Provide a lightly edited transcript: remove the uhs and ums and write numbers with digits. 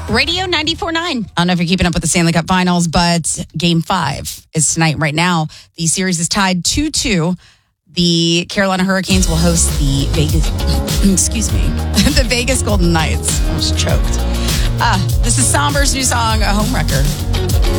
Radio 94.9. I don't know if you're keeping up with the Stanley Cup Finals, but Game 5 is tonight. Right now, the series is tied 2-2. The Carolina Hurricanes will host the Vegas, the Vegas Golden Knights. I was choked. This is Somber's new song, A Homewrecker.